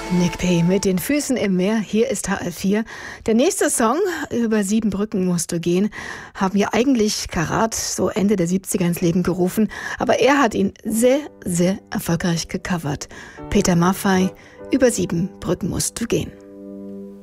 Nick P. mit den Füßen im Meer. Hier ist HR4. Der nächste Song, über 7 Brücken musst du gehen, haben ja eigentlich Karat so Ende der 70er ins Leben gerufen. Aber er hat ihn sehr, sehr erfolgreich gecovert. Peter Maffay, über 7 Brücken musst du gehen.